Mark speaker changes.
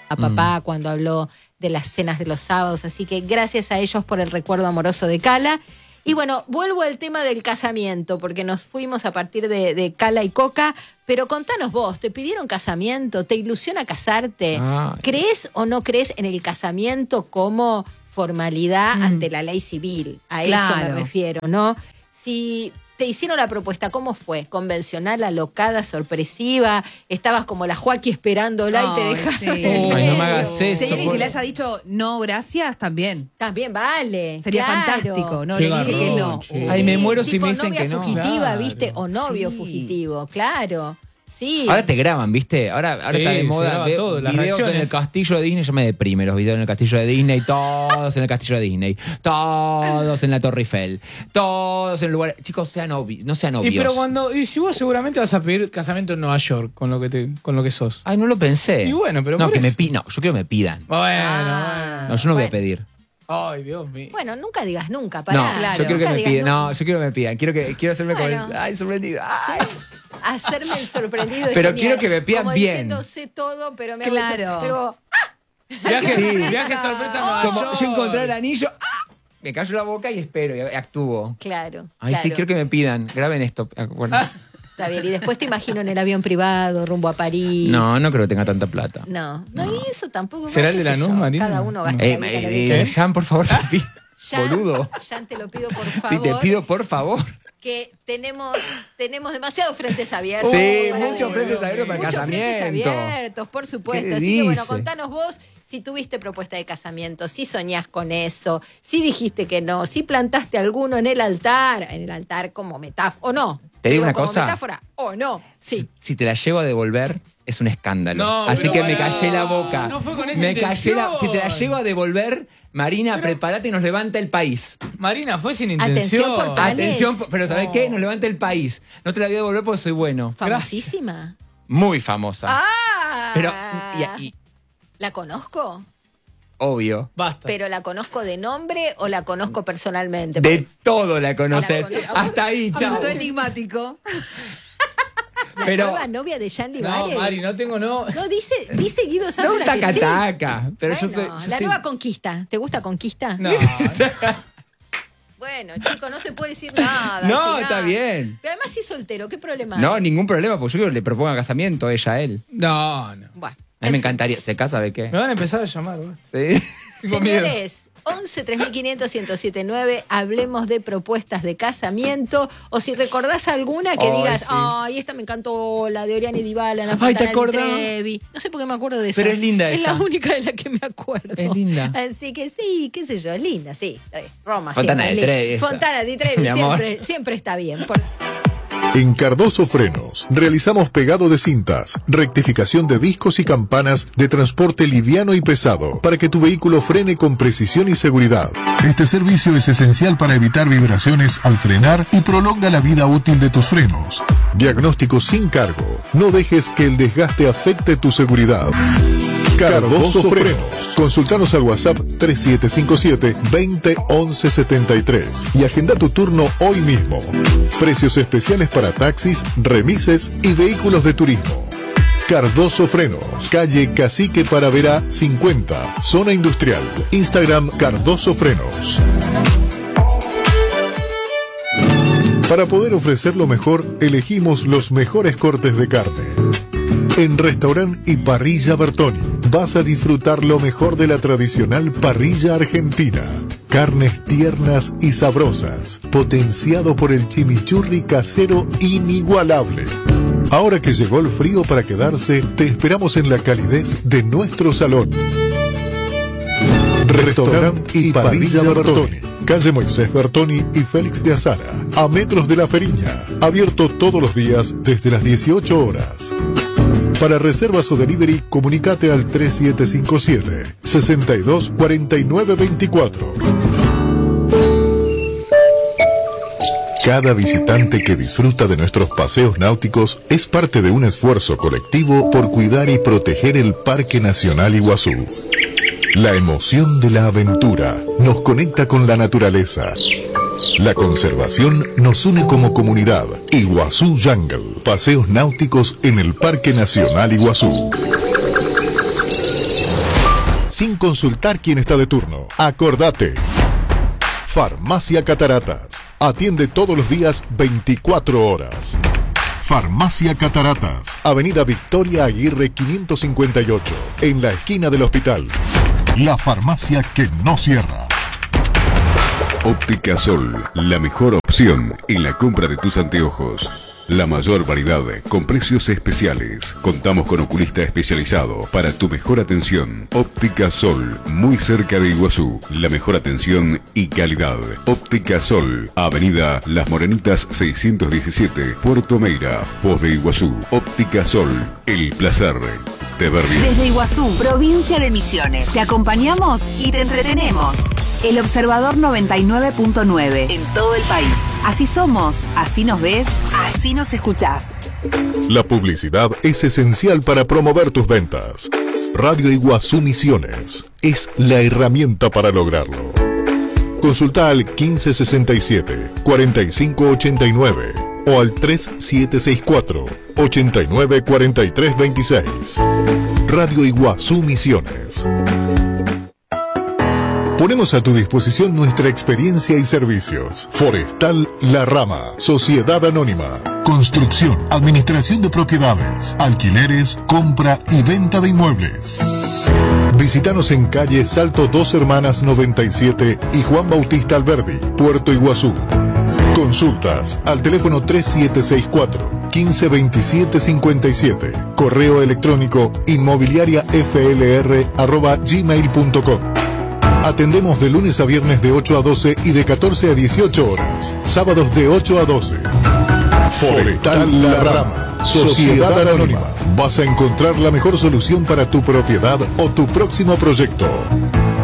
Speaker 1: a papá cuando habló de las cenas de los sábados, así que gracias a ellos por el recuerdo amoroso de Cala. Y bueno, vuelvo al tema del casamiento, porque nos fuimos a partir de Cala y Coca, pero contanos vos, ¿te pidieron casamiento? ¿Te ilusiona casarte?
Speaker 2: Ay.
Speaker 1: ¿Crees o no crees en el casamiento como formalidad ante la ley civil? A eso me refiero, ¿no? Si te hicieron la propuesta, ¿cómo fue? ¿Convencional, alocada, sorpresiva? ¿Estabas como la Joaquí esperándola y te dejaron?
Speaker 3: Sí.
Speaker 2: Ay, no me hagas eso.
Speaker 3: Si alguien que le haya dicho no, gracias, también.
Speaker 1: También vale.
Speaker 3: Sería
Speaker 1: claro.
Speaker 3: fantástico. No,
Speaker 2: Qué
Speaker 3: le dije que
Speaker 2: garrón,
Speaker 3: no.
Speaker 2: che. Ay, me muero si
Speaker 1: tipo
Speaker 2: me dicen
Speaker 1: novia
Speaker 2: que no.
Speaker 1: fugitiva,
Speaker 2: Claro.
Speaker 1: ¿viste? O novio
Speaker 3: Sí.
Speaker 1: fugitivo, claro. Sí.
Speaker 2: Ahora te graban, ¿viste? Ahora
Speaker 4: Sí,
Speaker 2: está de
Speaker 4: se
Speaker 2: moda.
Speaker 4: graba todo, las
Speaker 2: Videos en
Speaker 4: reacciones.
Speaker 2: el castillo de Disney, yo me deprime. Los videos en el castillo de Disney, todos en el castillo de Disney, todos en la Torre Eiffel, todos en el lugar. Chicos, no sean novios.
Speaker 4: Y si vos seguramente vas a pedir casamiento en Nueva York con lo que sos.
Speaker 2: Ay, no lo pensé.
Speaker 4: Y bueno, pero
Speaker 2: no,
Speaker 4: por
Speaker 2: que
Speaker 4: eso.
Speaker 2: no, yo quiero que me pidan.
Speaker 4: Bueno.
Speaker 2: No, yo no voy a
Speaker 1: Bueno.
Speaker 2: pedir.
Speaker 4: Ay, Dios mío.
Speaker 1: Bueno, nunca digas nunca,
Speaker 2: No,
Speaker 1: pará.
Speaker 3: claro.
Speaker 2: yo quiero que
Speaker 1: Nunca
Speaker 2: me
Speaker 1: digas
Speaker 2: pidan.
Speaker 1: nunca.
Speaker 2: No, yo quiero que me pidan. Quiero hacerme
Speaker 1: Bueno.
Speaker 2: como ay, sorprendido. Ay.
Speaker 1: Hacerme el sorprendido. es
Speaker 2: Pero
Speaker 1: genial.
Speaker 2: quiero que me pidan
Speaker 1: como
Speaker 2: bien.
Speaker 1: Diciendo, sé todo, pero me
Speaker 3: Claro.
Speaker 1: hago pero
Speaker 4: Viaje,
Speaker 2: Sí.
Speaker 4: viaje sorpresa a Nueva
Speaker 2: Como
Speaker 4: York.
Speaker 2: yo encontré el anillo, me callo la boca y espero y actúo.
Speaker 1: claro.
Speaker 2: Ay,
Speaker 1: claro.
Speaker 2: sí, quiero que me pidan. Graben esto. Bueno.
Speaker 1: Está bien. Y después te imagino en el avión privado, rumbo a París.
Speaker 2: No y tenga tanta plata.
Speaker 1: No, y eso tampoco.
Speaker 4: ¿Será
Speaker 1: qué
Speaker 4: el de
Speaker 1: sé
Speaker 4: Lanús,
Speaker 1: yo,
Speaker 4: Marina?
Speaker 1: Cada uno va a
Speaker 4: No.
Speaker 1: estar
Speaker 2: Jan, por favor, te pido. Boludo.
Speaker 1: Jan, te lo pido por favor.
Speaker 2: Si te pido, por favor.
Speaker 1: Que tenemos demasiados frentes abiertos.
Speaker 2: Sí,
Speaker 1: para
Speaker 2: muchos frentes abiertos para el
Speaker 1: muchos frentes
Speaker 2: casamiento.
Speaker 1: abiertos, por supuesto.
Speaker 2: ¿Qué
Speaker 1: Así que bueno,
Speaker 2: dice?
Speaker 1: contanos vos si tuviste propuesta de casamiento, si soñás con eso, si dijiste que no, si plantaste alguno en el altar como metáfora, o no.
Speaker 2: Te digo una
Speaker 1: como
Speaker 2: cosa.
Speaker 1: metáfora, o no. Sí.
Speaker 2: Si te la llevo a devolver, es un escándalo.
Speaker 4: No,
Speaker 2: Así
Speaker 4: pero
Speaker 2: que me
Speaker 4: pará.
Speaker 2: callé la boca.
Speaker 4: No fue con esa
Speaker 2: me
Speaker 4: intención.
Speaker 2: Si te la llego a devolver, Marina, prepárate y nos levanta el país.
Speaker 4: Marina, fue sin
Speaker 1: Atención,
Speaker 4: intención.
Speaker 1: Portales.
Speaker 2: Atención, pero ¿sabés
Speaker 4: No.
Speaker 2: qué? Nos levanta el país. No te la voy a devolver porque soy bueno.
Speaker 1: Famosísima.
Speaker 2: Muy famosa.
Speaker 1: Ah.
Speaker 2: Pero, y
Speaker 1: ¿La conozco?
Speaker 2: obvio.
Speaker 4: Basta.
Speaker 1: ¿Pero la conozco de nombre o la conozco personalmente?
Speaker 2: De todo la conoces.
Speaker 1: La conozco.
Speaker 2: Hasta ahí, chao.
Speaker 3: Punto enigmático.
Speaker 1: La
Speaker 2: pero-
Speaker 1: nueva novia de Jan
Speaker 4: No,
Speaker 1: Livares.
Speaker 4: Mari, no tengo no.
Speaker 1: No, dice Guido
Speaker 2: No
Speaker 1: Zafra
Speaker 2: un
Speaker 1: que sí.
Speaker 2: taca-taca. Pero yo
Speaker 1: Bueno,
Speaker 2: soy.
Speaker 1: la nueva Conquista. ¿Te gusta Conquista?
Speaker 4: No.
Speaker 1: Bueno, chico, no se puede decir nada. al
Speaker 2: No,
Speaker 1: final.
Speaker 2: está bien.
Speaker 1: Pero además sí es soltero, ¿qué problema
Speaker 2: No,
Speaker 1: hay?
Speaker 2: ningún problema, porque yo quiero que le proponga casamiento a ella, a él.
Speaker 4: No.
Speaker 1: Bueno,
Speaker 2: A mí me encantaría. ¿Se casa, ve qué?
Speaker 4: Me van a empezar a llamar, basta.
Speaker 2: Sí.
Speaker 4: Tengo miedo.
Speaker 1: señores, 11 3500 1079, hablemos de propuestas de casamiento. O si recordás alguna que
Speaker 2: Ay,
Speaker 1: digas,
Speaker 2: sí.
Speaker 1: ay, esta me encantó, la de Oriana y Dybala, la
Speaker 2: Ay,
Speaker 1: Fontana
Speaker 2: ¿te
Speaker 1: di
Speaker 2: acordás?
Speaker 1: Trevi. No sé por qué me acuerdo de esa.
Speaker 2: Pero es linda
Speaker 1: Es
Speaker 2: esa.
Speaker 1: la única de la que me acuerdo.
Speaker 2: Es linda.
Speaker 1: Así que sí, qué sé yo, es linda, sí. Roma,
Speaker 2: Fontana
Speaker 1: siempre
Speaker 2: di
Speaker 1: es linda.
Speaker 2: Trevi, esa.
Speaker 1: Fontana di Trevi
Speaker 2: Mi amor.
Speaker 1: siempre está bien.
Speaker 5: En Cardoso Frenos realizamos pegado de cintas, rectificación de discos y campanas de transporte liviano y pesado para que tu vehículo frene con precisión y seguridad. Este servicio es esencial para evitar vibraciones al frenar y prolonga la vida útil de tus frenos. Diagnóstico sin cargo. No dejes que el desgaste afecte tu seguridad. Cardoso Frenos. Consultanos al WhatsApp 3757-201173 y agenda tu turno hoy mismo. Precios especiales para taxis, remises y vehículos de turismo. Cardoso Frenos, calle Cacique Paraverá 50, zona industrial. Instagram Cardoso Frenos. Para poder ofrecer lo mejor, elegimos los mejores cortes de carne. En Restaurant y Parrilla Bertoni vas a disfrutar lo mejor de la tradicional parrilla argentina. Carnes tiernas y sabrosas, potenciado por el chimichurri casero inigualable. Ahora que llegó el frío para quedarse, te esperamos en la calidez de nuestro salón. Restaurant y Parrilla Bertoni, calle Moisés Bertoni y Félix de Azara, a metros de La Feriña, abierto todos los días desde las 18 horas. Para reservas o delivery, comunicate al 3757-624924. Cada visitante que disfruta de nuestros paseos náuticos es parte de un esfuerzo colectivo por cuidar y proteger el Parque Nacional Iguazú. La emoción de la aventura nos conecta con la naturaleza. La conservación nos une como comunidad. Iguazú Jungle. Paseos náuticos en el Parque Nacional Iguazú. sin consultar quién está de turno. Acordate. Farmacia Cataratas. Atiende todos los días 24 horas. Farmacia Cataratas, Avenida Victoria Aguirre 558, en la esquina del hospital. La farmacia que no cierra.
Speaker 6: Óptica Sol, la mejor opción en la compra de tus anteojos. La mayor variedad con precios especiales. Contamos con oculista especializado para tu mejor atención. Óptica Sol, muy cerca de Iguazú. La mejor atención y calidad. Óptica Sol, Avenida Las Morenitas 617, Puerto Meira, Foz de Iguazú. Óptica Sol, el placer de ver bien.
Speaker 7: Desde Iguazú, provincia de Misiones, te acompañamos y te entretenemos. El Observador 99.9 en todo el país. Así somos, así nos ves, así nos escuchás.
Speaker 5: La publicidad es esencial para promover tus ventas. Radio Iguazú Misiones es la herramienta para lograrlo. Consulta al 1567-4589 o al 3764-894326. Radio Iguazú Misiones. Ponemos a tu disposición nuestra experiencia y servicios. Forestal La Rama, Sociedad Anónima. Construcción, administración de propiedades, alquileres, compra y venta de inmuebles. Visítanos en calle Salto Dos Hermanas 97 y Juan Bautista Alberdi, Puerto Iguazú. Consultas al teléfono 3764 152757. Correo electrónico inmobiliariaflr@gmail.com. Atendemos de lunes a viernes de 8 a 12 y de 14 a 18 horas. Sábados de 8 a 12. Forestal La Rama, Sociedad Anónima. Vas a encontrar la mejor solución para tu propiedad o tu próximo proyecto.